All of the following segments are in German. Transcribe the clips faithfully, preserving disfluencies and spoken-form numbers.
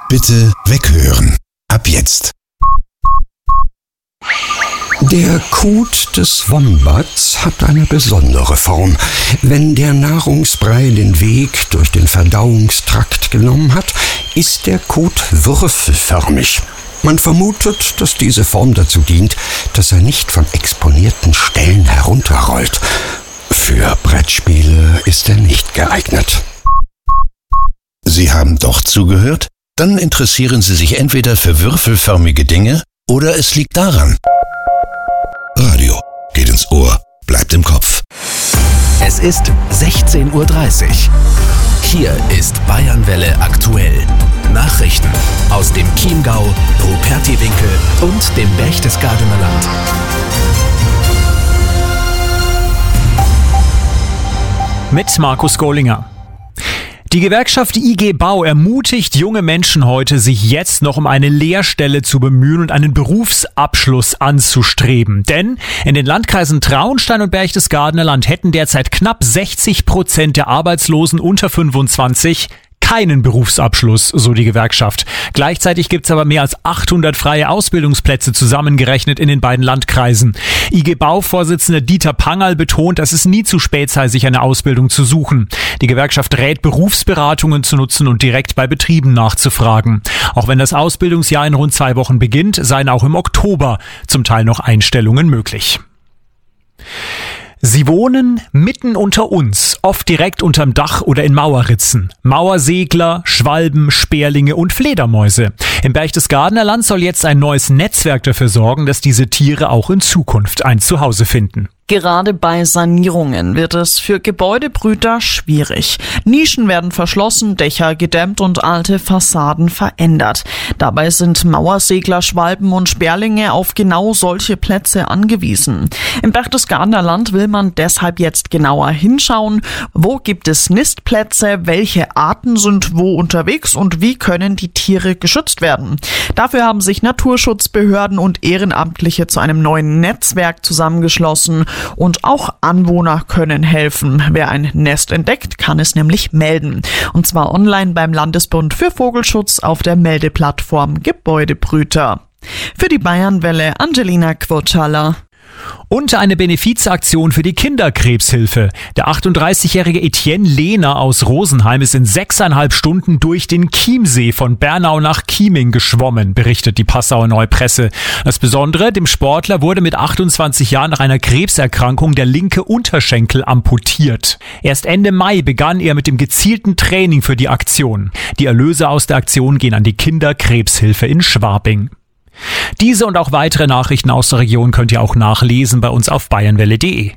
Bitte weghören. Ab jetzt. Der Kot des Wombats hat eine besondere Form. Wenn der Nahrungsbrei den Weg durch den Verdauungstrakt genommen hat, ist der Kot würfelförmig. Man vermutet, dass diese Form dazu dient, dass er nicht von exponierten Stellen herunterrollt. Für Brettspiele ist er nicht geeignet. Sie haben doch zugehört? Dann interessieren Sie sich entweder für würfelförmige Dinge oder es liegt daran. Radio geht ins Ohr, bleibt im Kopf. Es ist sechzehn Uhr dreißig. Hier ist Bayernwelle aktuell. Nachrichten aus dem Chiemgau, Rupertiwinkel und dem Berchtesgadener Land. Mit Markus Gollinger. Die Gewerkschaft I G Bau ermutigt junge Menschen heute, sich jetzt noch um eine Lehrstelle zu bemühen und einen Berufsabschluss anzustreben. Denn in den Landkreisen Traunstein und Berchtesgadener Land hätten derzeit knapp sechzig Prozent der Arbeitslosen unter fünfundzwanzig keinen Berufsabschluss, so die Gewerkschaft. Gleichzeitig gibt es aber mehr als achthundert freie Ausbildungsplätze zusammengerechnet in den beiden Landkreisen. I G Bau-Vorsitzender Dieter Pangerl betont, dass es nie zu spät sei, sich eine Ausbildung zu suchen. Die Gewerkschaft rät, Berufsberatungen zu nutzen und direkt bei Betrieben nachzufragen. Auch wenn das Ausbildungsjahr in rund zwei Wochen beginnt, seien auch im Oktober zum Teil noch Einstellungen möglich. Sie wohnen mitten unter uns, oft direkt unterm Dach oder in Mauerritzen. Mauersegler, Schwalben, Sperlinge und Fledermäuse. Im Berchtesgadener Land soll jetzt ein neues Netzwerk dafür sorgen, dass diese Tiere auch in Zukunft ein Zuhause finden. Gerade bei Sanierungen wird es für Gebäudebrüter schwierig. Nischen werden verschlossen, Dächer gedämmt und alte Fassaden verändert. Dabei sind Mauersegler, Schwalben und Sperlinge auf genau solche Plätze angewiesen. Im Berchtesgadener Land will man deshalb jetzt genauer hinschauen, wo gibt es Nistplätze, welche Arten sind wo unterwegs und wie können die Tiere geschützt werden. Dafür haben sich Naturschutzbehörden und Ehrenamtliche zu einem neuen Netzwerk zusammengeschlossen. Und auch Anwohner können helfen. Wer ein Nest entdeckt, kann es nämlich melden. Und zwar online beim Landesbund für Vogelschutz auf der Meldeplattform Gebäudebrüter. Für die Bayernwelle Angelina Quotschaller. Und eine Benefizaktion für die Kinderkrebshilfe. Der achtunddreißigjährige Etienne Lehner aus Rosenheim ist in sechseinhalb Stunden durch den Chiemsee von Bernau nach Chieming geschwommen, berichtet die Passauer Neue Presse. Das Besondere, dem Sportler wurde mit achtundzwanzig Jahren nach einer Krebserkrankung der linke Unterschenkel amputiert. Erst Ende Mai begann er mit dem gezielten Training für die Aktion. Die Erlöse aus der Aktion gehen an die Kinderkrebshilfe in Schwabing. Diese und auch weitere Nachrichten aus der Region könnt ihr auch nachlesen bei uns auf bayernwelle punkt de.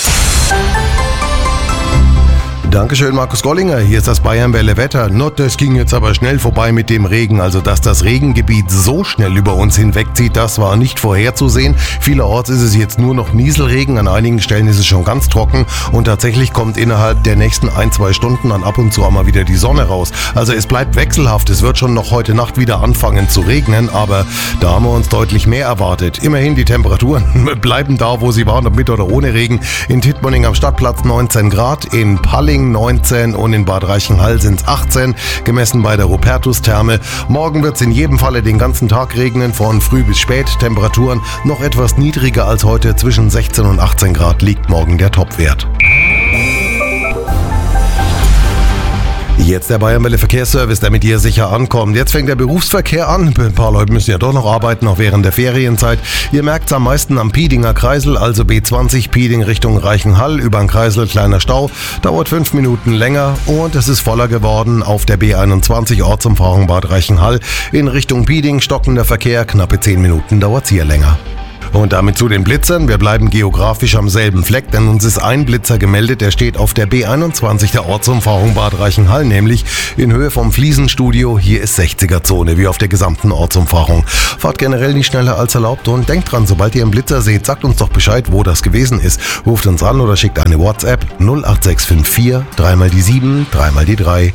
Dankeschön, Markus Gollinger. Hier ist das Bayernwelle Wetter. Not, das ging jetzt aber schnell vorbei mit dem Regen. Also, dass das Regengebiet so schnell über uns hinwegzieht, das war nicht vorherzusehen. Vielerorts ist es jetzt nur noch Nieselregen. An einigen Stellen ist es schon ganz trocken. Und tatsächlich kommt innerhalb der nächsten ein, zwei Stunden dann ab und zu auch mal wieder die Sonne raus. Also, es bleibt wechselhaft. Es wird schon noch heute Nacht wieder anfangen zu regnen. Aber da haben wir uns deutlich mehr erwartet. Immerhin, die Temperaturen bleiben da, wo sie waren, ob mit oder ohne Regen. In Tittmoning am Stadtplatz neunzehn Grad, in Palling neunzehn und in Bad Reichenhall sind es achtzehn, gemessen bei der Rupertus-Therme. Morgen wird es in jedem Falle den ganzen Tag regnen, von früh bis spät. Temperaturen noch etwas niedriger als heute, zwischen sechzehn und achtzehn Grad liegt morgen der Topwert. Jetzt der Bayernwelle Verkehrsservice, damit ihr sicher ankommt. Jetzt fängt der Berufsverkehr an. Ein paar Leute müssen ja doch noch arbeiten, auch während der Ferienzeit. Ihr merkt es am meisten am Piedinger Kreisel, also B zwanzig Pieding Richtung Reichenhall, über den Kreisel kleiner Stau. Dauert fünf Minuten länger und es ist voller geworden auf der B einundzwanzig Ortsumfahrung Bad Reichenhall. In Richtung Pieding stockender Verkehr, knappe zehn Minuten dauert es hier länger. Und damit zu den Blitzern. Wir bleiben geografisch am selben Fleck, denn uns ist ein Blitzer gemeldet, der steht auf der B einundzwanzig der Ortsumfahrung Bad Reichenhall, nämlich in Höhe vom Fliesenstudio. Hier ist sechziger-Zone, wie auf der gesamten Ortsumfahrung. Fahrt generell nicht schneller als erlaubt und denkt dran, sobald ihr einen Blitzer seht, sagt uns doch Bescheid, wo das gewesen ist. Ruft uns an oder schickt eine WhatsApp null acht sechs fünf vier, dreimal die sieben, dreimal die drei.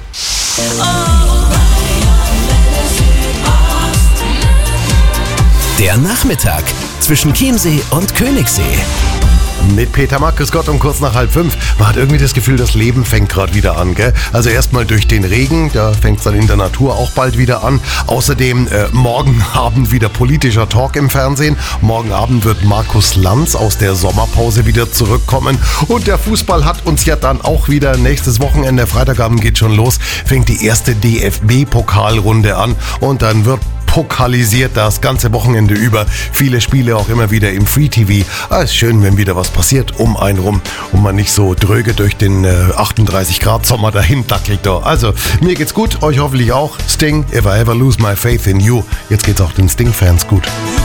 Der Nachmittag zwischen Chiemsee und Königssee. Mit Peter Mack, grüß Gott, um kurz nach halb fünf. Man hat irgendwie das Gefühl, das Leben fängt gerade wieder an, gell? Also erstmal durch den Regen, da fängt es dann in der Natur auch bald wieder an. Außerdem äh, morgen Abend wieder politischer Talk im Fernsehen. Morgen Abend wird Markus Lanz aus der Sommerpause wieder zurückkommen. Und der Fußball hat uns ja dann auch wieder nächstes Wochenende, Freitagabend geht schon los, fängt die erste D F B-Pokalrunde an und dann wird pokalisiert das ganze Wochenende über. Viele Spiele auch immer wieder im Free T V. Ah, ist schön, wenn wieder was passiert um einen rum und man nicht so dröge durch den äh, achtunddreißig Grad Sommer dahin dackelt da. Also, mir geht's gut, euch hoffentlich auch. Sting, If I Ever Lose My Faith in You. Jetzt geht's auch den Sting-Fans gut.